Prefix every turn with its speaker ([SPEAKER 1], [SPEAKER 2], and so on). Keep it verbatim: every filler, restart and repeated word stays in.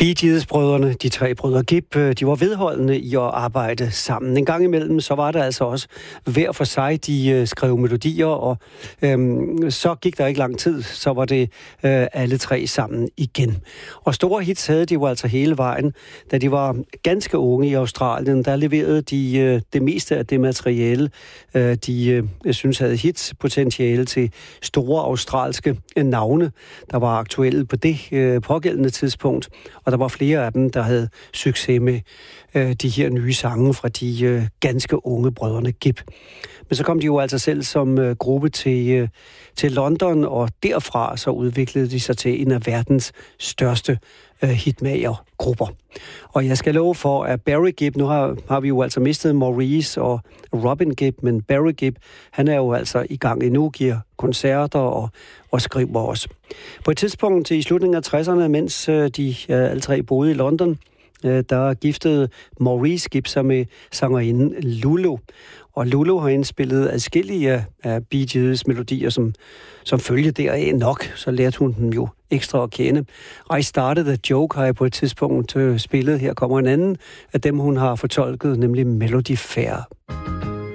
[SPEAKER 1] Bee Gees-brødrene, de tre brødre Gibb, de var vedholdende i at arbejde sammen. En gang imellem, så var der altså også hver for sig, de skrev melodier, og øhm, så gik der ikke lang tid, så var det øh, alle tre sammen igen. Og store hits havde de jo altså hele vejen. Da de var ganske unge i Australien, der leverede de øh, det meste af det materiale, øh, de, øh, jeg synes, havde hitspotentiale til store australske navne, der var aktuelle på det øh, pågældende tidspunkt. Og der var flere af dem, der havde succes med øh, de her nye sange fra de øh, ganske unge brødrene Gibb. Men så kom de jo altså selv som øh, gruppe til, øh, til London, og derfra så udviklede de sig til en af verdens største øh, hitmagergrupper. Og jeg skal love for, at Barry Gibb, nu har, har vi jo altså mistet Maurice og Robin Gibb, men Barry Gibb, han er jo altså i gang endnu, giver koncerter og, og skriver også. På et tidspunkt i slutningen af tresserne, mens øh, de øh, alle tre boede i London, øh, der giftede Maurice Gibb sig med sangerinden Lulu. Og Lulu har indspillet adskillige af Bee Gees melodier, som, som følge deraf nok, så lærte hun dem jo ekstra at kende. I Started a Joke har jeg på et tidspunkt øh, spillet. Her kommer en anden af dem, hun har fortolket, nemlig Melody Fair.